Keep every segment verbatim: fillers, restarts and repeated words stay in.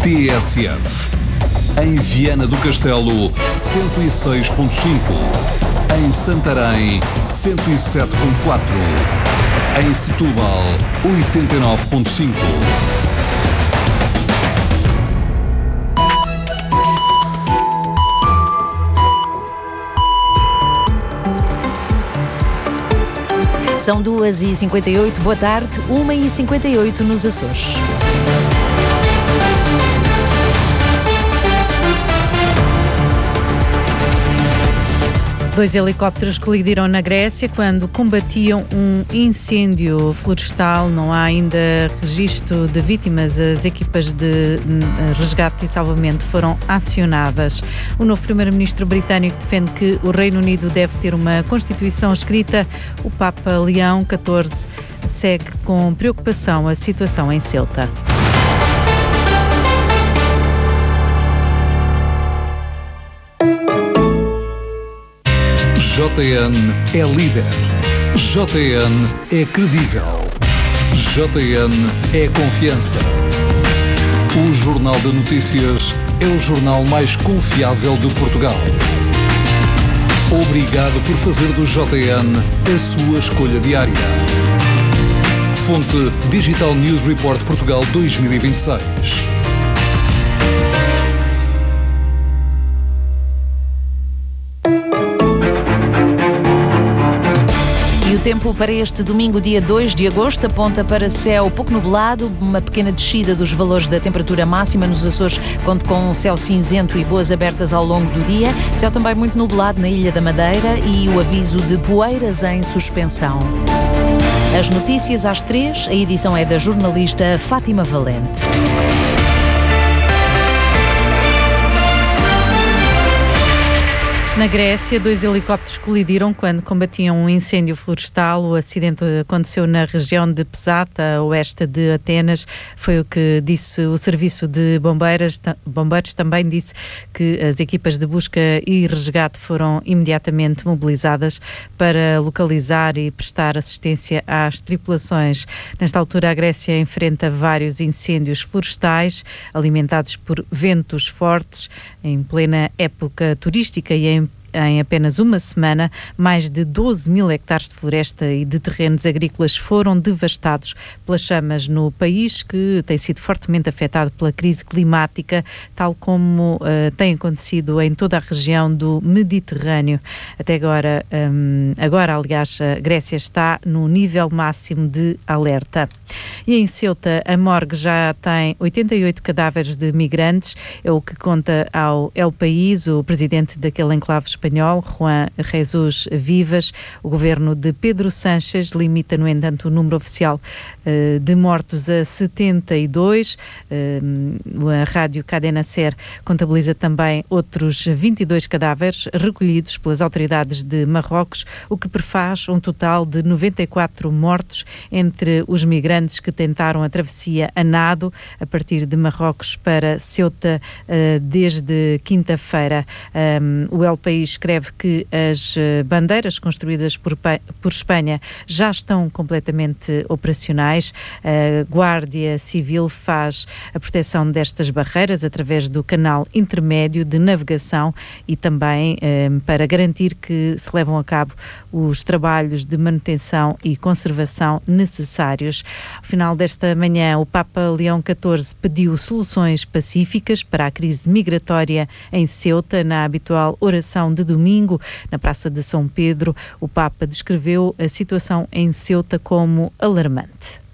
T S F. Em Viana do Castelo, cento e seis ponto cinco. Em Santarém, cento e sete ponto quatro. Em Setúbal, oitenta e nove ponto cinco. São duas e cinquenta e oito, boa tarde, uma e cinquenta e oito nos Açores. Dois helicópteros colidiram na Grécia quando combatiam um incêndio florestal. Não há ainda registro de vítimas. As equipas de resgate e salvamento foram acionadas. O novo primeiro-ministro britânico defende que o Reino Unido deve ter uma Constituição escrita. O Papa Leão catorze segue com preocupação a situação em Ceuta. J N é líder. J N é credível. J N é confiança. O Jornal de Notícias é o jornal mais confiável de Portugal. Obrigado por fazer do J N a sua escolha diária. Fonte Digital News Report Portugal dois mil e vinte e seis. O tempo para este domingo, dia dois de agosto, aponta para céu pouco nublado, uma pequena descida dos valores da temperatura máxima nos Açores, conta com um céu cinzento e boas abertas ao longo do dia, céu também muito nublado na Ilha da Madeira e o aviso de poeiras em suspensão. As notícias às três, a edição é da jornalista Fátima Valente. Na Grécia, dois helicópteros colidiram quando combatiam um incêndio florestal. O acidente aconteceu na região de Pesata, a oeste de Atenas. Foi o que disse o Serviço de Bombeiros. Bombeiros também disse que as equipas de busca e resgate foram imediatamente mobilizadas para localizar e prestar assistência às tripulações. Nesta altura, a Grécia enfrenta vários incêndios florestais alimentados por ventos fortes em plena época turística e em Em apenas uma semana, mais de doze mil hectares de floresta e de terrenos agrícolas foram devastados pelas chamas no país, que tem sido fortemente afetado pela crise climática, tal como uh, tem acontecido em toda a região do Mediterrâneo. Até agora, um, agora, aliás, a Grécia está no nível máximo de alerta. E em Ceuta, a morgue já tem oitenta e oito cadáveres de migrantes, é o que conta ao El País, o presidente daquele enclave espanhol, Juan Jesus Vivas. O governo de Pedro Sánchez limita, no entanto, o número oficial uh, de mortos a setenta e dois. Uh, a rádio Cadena Ser contabiliza também outros vinte e dois cadáveres recolhidos pelas autoridades de Marrocos, o que prefaz um total de noventa e quatro mortos entre os migrantes que tentaram a travessia a nado a partir de Marrocos para Ceuta uh, desde quinta-feira. Um, o El País escreve que as bandeiras construídas por, por Espanha já estão completamente operacionais. A Guarda Civil faz a proteção destas barreiras através do canal intermédio de navegação e também eh, para garantir que se levam a cabo os trabalhos de manutenção e conservação necessários. Ao final desta manhã, o Papa Leão catorze pediu soluções pacíficas para a crise migratória em Ceuta. Na habitual oração de domingo, na Praça de São Pedro, o Papa descreveu a situação em Ceuta como alarmante.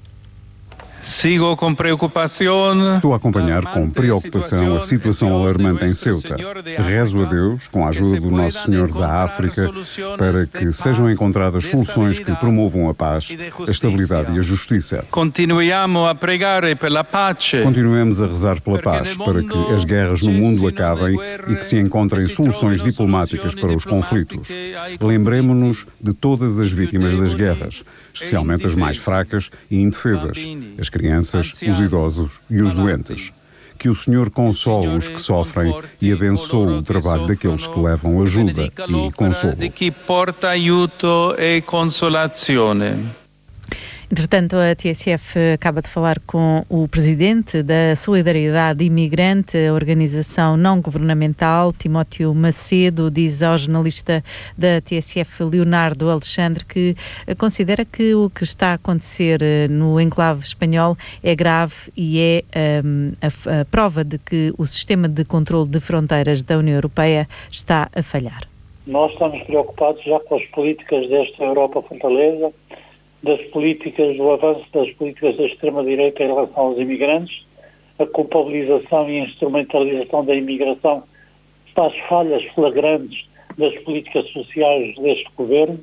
Sigo com preocupação. Estou a acompanhar com preocupação a situação alarmante em Ceuta. Rezo a Deus, com a ajuda do Nosso Senhor da África, para que sejam encontradas soluções que promovam a paz, a estabilidade e a justiça. Continuamos a pregar pela paz. Continuemos a rezar pela paz, para que as guerras no mundo acabem e que se encontrem soluções diplomáticas para os conflitos. Lembremo-nos de todas as vítimas das guerras, especialmente as mais fracas e indefesas, as crianças, os idosos e os doentes. Que o Senhor console os que sofrem e abençoe o trabalho daqueles que levam ajuda e consolo. Entretanto, a T S F acaba de falar com o presidente da Solidariedade Imigrante, a organização não governamental, Timóteo Macedo, diz ao jornalista da T S F, Leonardo Alexandre, que considera que o que está a acontecer no enclave espanhol é grave e é um, a, a prova de que o sistema de controle de fronteiras da União Europeia está a falhar. Nós estamos preocupados já com as políticas desta Europa Fortaleza, das políticas, do avanço das políticas da extrema-direita em relação aos imigrantes, a culpabilização e a instrumentalização da imigração para as falhas flagrantes das políticas sociais deste governo,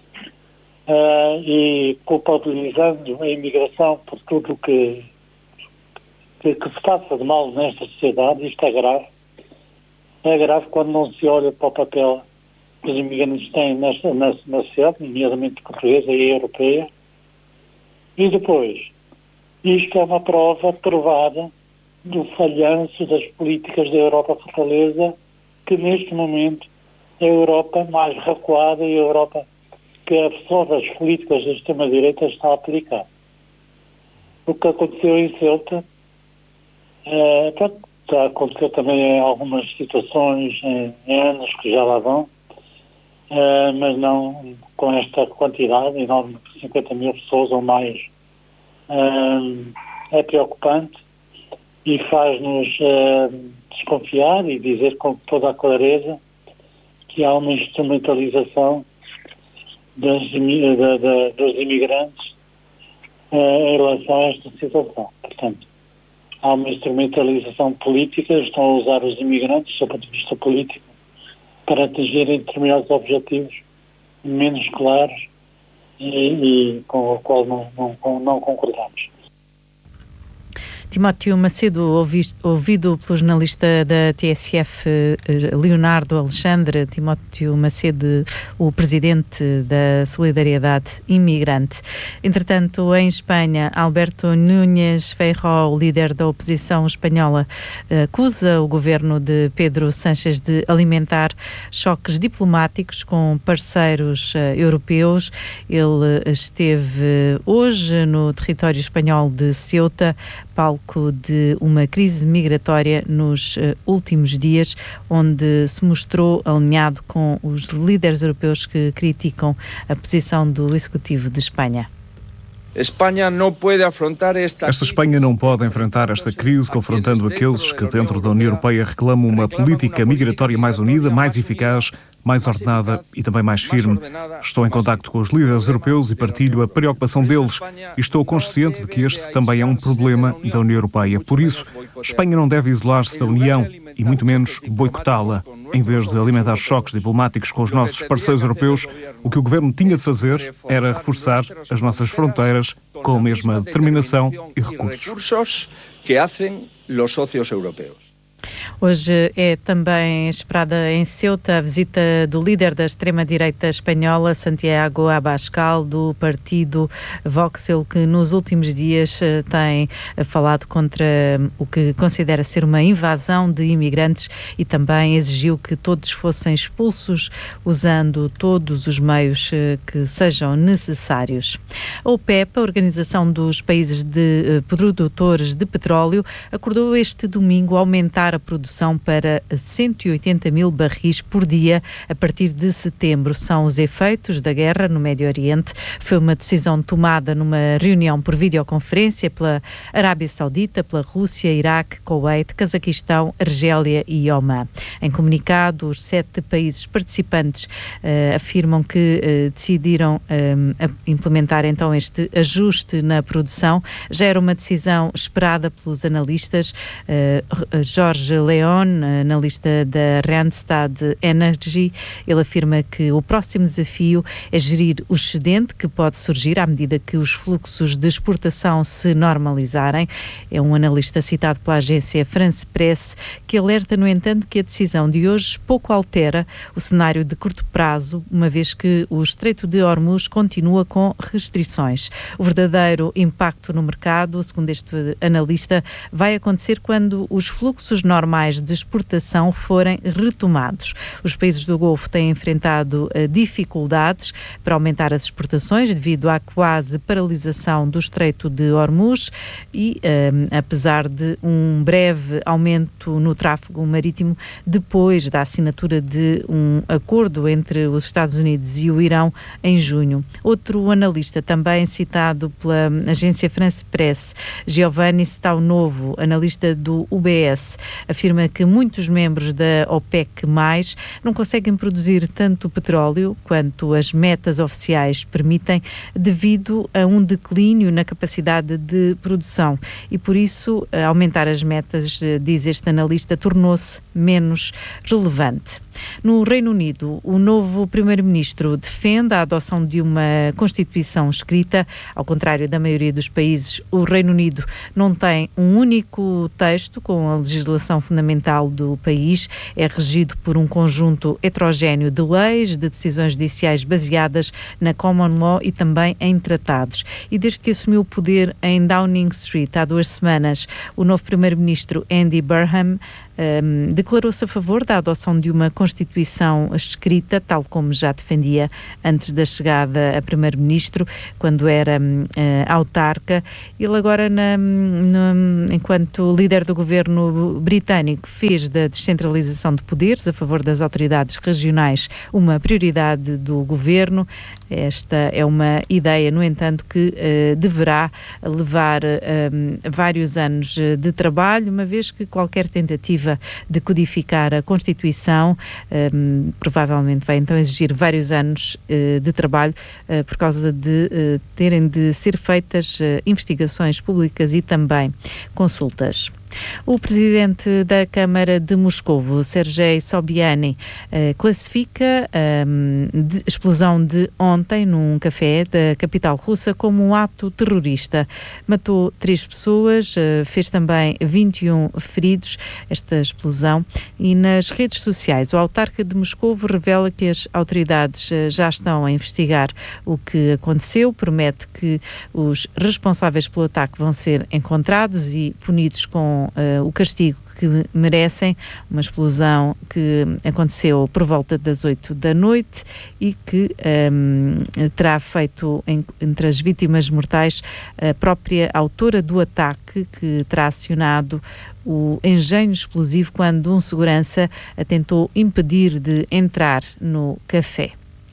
uh, e culpabilizando a imigração por tudo o que, que, que se passa de mal nesta sociedade. Isto é grave. É grave quando não se olha para o papel que os imigrantes têm nesta, na, na sociedade, nomeadamente portuguesa e europeia. E depois, isto é uma prova provada do falhanço das políticas da Europa Fortaleza, que neste momento é a Europa mais recuada e a Europa que absorve as políticas da extrema-direita está a aplicar. O que aconteceu em Ceuta, é, já aconteceu também em algumas situações, em, em anos que já lá vão, é, mas não com esta quantidade enorme de cinquenta mil pessoas ou mais. É, é preocupante e faz-nos é, desconfiar e dizer com toda a clareza que há uma instrumentalização das, da, da, dos imigrantes é, em relação a esta situação. Portanto, há uma instrumentalização política, estão a usar os imigrantes, do ponto de vista político, para atingirem determinados objetivos menos claros e, e com o qual não, não, não concordamos. Timóteo Macedo, ouvido pelo jornalista da T S F, Leonardo Alexandre. Timóteo Macedo, o presidente da Solidariedade Imigrante. Entretanto, em Espanha, Alberto Núñez Feijóo, o líder da oposição espanhola, acusa o governo de Pedro Sánchez de alimentar choques diplomáticos com parceiros europeus. Ele esteve hoje no território espanhol de Ceuta, palco de uma crise migratória nos uh, últimos dias, onde se mostrou alinhado com os líderes europeus que criticam a posição do Executivo de Espanha. Espanha não pode afrontar esta Esta Espanha não pode enfrentar esta crise confrontando aqueles que dentro da União Europeia reclamam uma política migratória mais unida, mais eficaz, mais ordenada e também mais firme. Estou em contacto com os líderes europeus e partilho a preocupação deles e estou consciente de que este também é um problema da União Europeia. Por isso, Espanha não deve isolar-se da União e muito menos boicotá-la. Em vez de alimentar choques diplomáticos com os nossos parceiros europeus, o que o governo tinha de fazer era reforçar as nossas fronteiras com a mesma determinação e recursos que fazem os sócios europeus. Hoje é também esperada em Ceuta a visita do líder da extrema-direita espanhola, Santiago Abascal, do partido Vox, ele que nos últimos dias tem falado contra o que considera ser uma invasão de imigrantes e também exigiu que todos fossem expulsos usando todos os meios que sejam necessários. A OPEP, a Organização dos Países de Produtores de Petróleo, acordou este domingo aumentar a produção para cento e oitenta mil barris por dia a partir de setembro. São os efeitos da guerra no Médio Oriente. Foi uma decisão tomada numa reunião por videoconferência pela Arábia Saudita, pela Rússia, Iraque, Kuwait, Cazaquistão, Argélia e Omã. Em comunicado, os sete países participantes uh, afirmam que uh, decidiram uh, implementar então este ajuste na produção. Já era uma decisão esperada pelos analistas. Uh, Jorge León, analista da Randstad Energy, ele afirma que o próximo desafio é gerir o excedente que pode surgir à medida que os fluxos de exportação se normalizarem. É um analista citado pela agência France Press que alerta, no entanto, que a decisão de hoje pouco altera o cenário de curto prazo, uma vez que o Estreito de Hormuz continua com restrições. O verdadeiro impacto no mercado, segundo este analista, vai acontecer quando os fluxos normais canais de exportação forem retomados. Os países do Golfo têm enfrentado uh, dificuldades para aumentar as exportações devido à quase paralisação do Estreito de Hormuz e, uh, apesar de um breve aumento no tráfego marítimo depois da assinatura de um acordo entre os Estados Unidos e o Irão em junho. Outro analista, também citado pela agência France Press, Giovanni Staunovo, analista do U B S, afirma que muitos membros da OPEC mais não conseguem produzir tanto petróleo quanto as metas oficiais permitem devido a um declínio na capacidade de produção e por isso aumentar as metas, diz este analista, tornou-se menos relevante. No Reino Unido, o novo primeiro-ministro defende a adoção de uma Constituição escrita. Ao contrário da maioria dos países, o Reino Unido não tem um único texto com a legislação fundamental do país. É regido por um conjunto heterogéneo de leis, de decisões judiciais baseadas na common law e também em tratados. E desde que assumiu o poder em Downing Street há duas semanas, o novo primeiro-ministro Andy Burnham Um, declarou-se a favor da adoção de uma Constituição escrita, tal como já defendia antes da chegada a primeiro-ministro, quando era um, uh, autarca. Ele agora, na, na, enquanto líder do governo britânico, fez da descentralização de poderes a favor das autoridades regionais uma prioridade do governo. Esta é uma ideia, no entanto, que uh, deverá levar um, vários anos de trabalho, uma vez que qualquer tentativa de codificar a Constituição um, provavelmente vai então exigir vários anos uh, de trabalho uh, por causa de uh, terem de ser feitas uh, investigações públicas e também consultas. O presidente da Câmara de Moscovo, Sergei Sobyanin, eh, classifica um, a explosão de ontem num café da capital russa como um ato terrorista. Matou três pessoas, eh, fez também vinte e um feridos esta explosão e nas redes sociais o autarca de Moscovo revela que as autoridades eh, já estão a investigar o que aconteceu, promete que os responsáveis pelo ataque vão ser encontrados e punidos com Uh, o castigo que merecem. Uma explosão que aconteceu por volta das oito da noite e que um, terá feito em, entre as vítimas mortais a própria autora do ataque, que terá acionado o engenho explosivo quando um segurança a tentou impedir de entrar no café.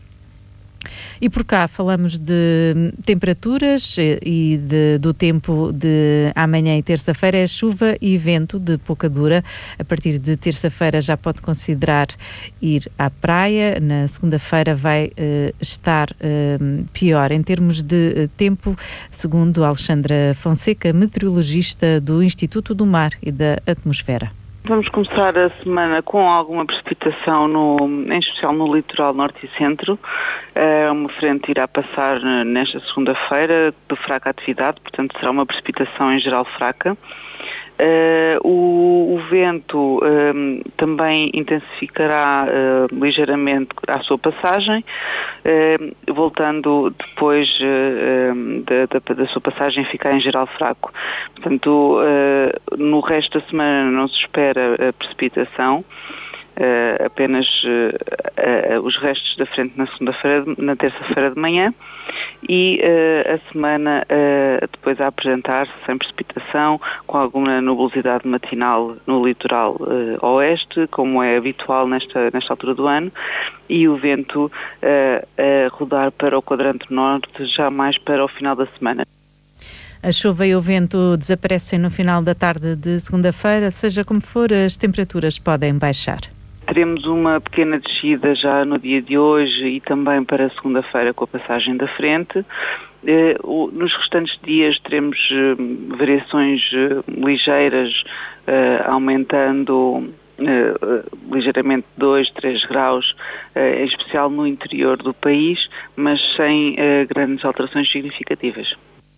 E por cá falamos de temperaturas e de, do tempo de amanhã e terça-feira. É chuva e vento de pouca dura. A partir de terça-feira já pode considerar ir à praia. Na segunda-feira vai uh, estar uh, pior. Em termos de uh, tempo, segundo Alexandra Fonseca, meteorologista do Instituto do Mar e da Atmosfera. Vamos começar a semana com alguma precipitação, no, em especial no litoral norte e centro. É uma frente irá passar nesta segunda-feira de fraca atividade, portanto será uma precipitação em geral fraca. Uh, o, o vento uh, também intensificará uh, ligeiramente à sua passagem, uh, voltando depois uh, da, da, da sua passagem ficar em geral fraco. Portanto, uh, no resto da semana não se espera a precipitação. Uh, apenas uh, uh, os restos da frente na segunda-feira, na terça-feira de manhã e uh, a semana uh, depois a apresentar-se sem precipitação, com alguma nubosidade matinal no litoral uh, oeste, como é habitual nesta, nesta altura do ano, e o vento uh, a rodar para o quadrante norte já mais para o final da semana. A chuva e o vento desaparecem no final da tarde de segunda-feira. Seja como for, as temperaturas podem baixar. Teremos uma pequena descida já no dia de hoje e também para segunda-feira com a passagem da frente. Eh, o, nos restantes dias teremos eh, variações eh, ligeiras, eh, aumentando eh, ligeiramente dois, três graus, eh, em especial no interior do país, mas sem eh, grandes alterações significativas.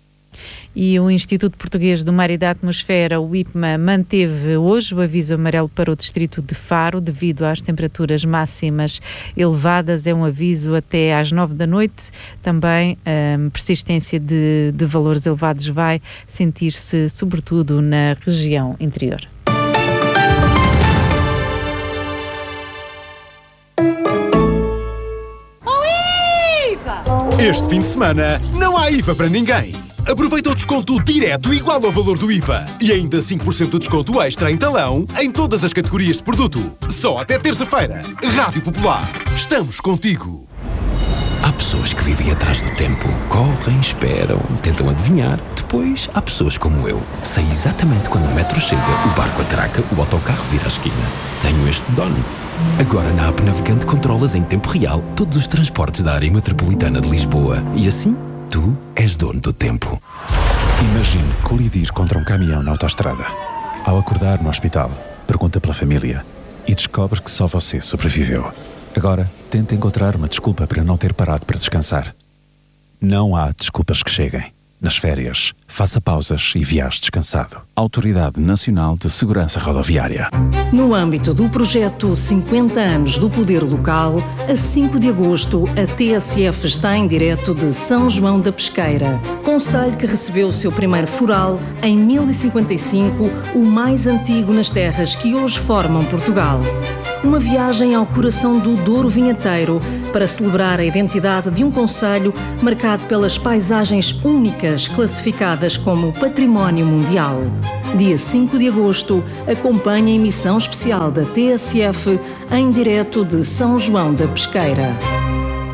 E o Instituto Português do Mar e da Atmosfera, o I P M A, manteve hoje o aviso amarelo para o distrito de Faro devido às temperaturas máximas elevadas. É um aviso até às nove da noite. Também a persistência de, de valores elevados vai sentir-se sobretudo na região interior. Este fim de semana não há I V A para ninguém. Aproveita o desconto direto igual ao valor do I V A. E ainda cinco por cento de desconto extra em talão em todas as categorias de produto. Só até terça-feira. Rádio Popular. Estamos contigo. Há pessoas que vivem atrás do tempo. Correm, esperam, tentam adivinhar. Depois, há pessoas como eu. Sei exatamente quando o metro chega, o barco atraca, o autocarro vira à esquina. Tenho este dono. Agora na app Navegante controlas em tempo real todos os transportes da área metropolitana de Lisboa. E assim, tu és dono do tempo. Imagine colidir contra um caminhão na autoestrada. Ao acordar no hospital, pergunta pela família e descobre que só você sobreviveu. Agora, tenta encontrar uma desculpa para não ter parado para descansar. Não há desculpas que cheguem. Nas férias, faça pausas e viaje descansado. Autoridade Nacional de Segurança Rodoviária. No âmbito do projeto cinquenta anos do Poder Local, a cinco de agosto, a T S F está em direto de São João da Pesqueira, concelho que recebeu o seu primeiro foral em mil e cinquenta e cinco, o mais antigo nas terras que hoje formam Portugal. Uma viagem ao coração do Douro Vinheteiro para celebrar a identidade de um concelho marcado pelas paisagens únicas classificadas como Património Mundial. Dia cinco de agosto, acompanhe a emissão especial da T S F em direto de São João da Pesqueira.